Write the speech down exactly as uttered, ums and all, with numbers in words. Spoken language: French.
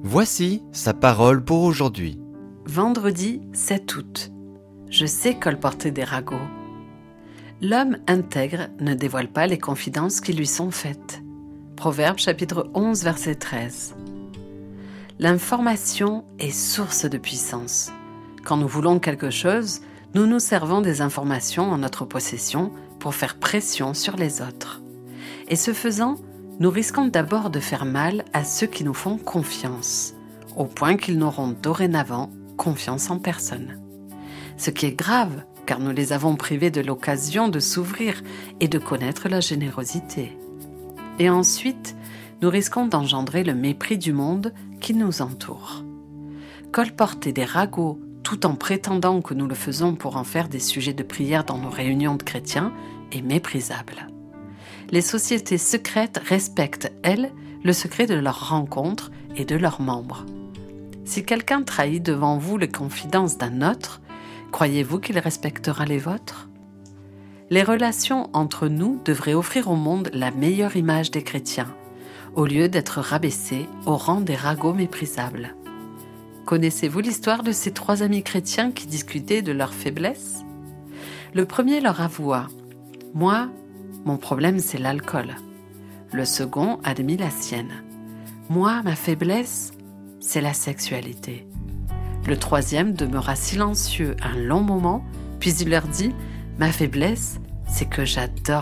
Voici sa parole pour aujourd'hui. Vendredi sept août. Je sais colporter des ragots. L'homme intègre ne dévoile pas les confidences qui lui sont faites. Proverbe chapitre onze, verset treize. L'information est source de puissance. Quand nous voulons quelque chose, nous nous servons des informations en notre possession pour faire pression sur les autres. Et ce faisant, nous risquons d'abord de faire mal à ceux qui nous font confiance, au point qu'ils n'auront dorénavant confiance en personne. Ce qui est grave, car nous les avons privés de l'occasion de s'ouvrir et de connaître la générosité. Et ensuite, nous risquons d'engendrer le mépris du monde qui nous entoure. Colporter des ragots tout en prétendant que nous le faisons pour en faire des sujets de prière dans nos réunions de chrétiens est méprisable. Les sociétés secrètes respectent, elles, le secret de leurs rencontres et de leurs membres. Si quelqu'un trahit devant vous les confidences d'un autre, croyez-vous qu'il respectera les vôtres ? Les relations entre nous devraient offrir au monde la meilleure image des chrétiens, au lieu d'être rabaissés au rang des ragots méprisables. Connaissez-vous l'histoire de ces trois amis chrétiens qui discutaient de leurs faiblesses ? Le premier leur avoua « Moi, mon problème c'est l'alcool ». Le second admit la sienne. « Moi, ma faiblesse, c'est la sexualité ». Le troisième demeura silencieux un long moment, puis il leur dit « Ma faiblesse, c'est que j'adore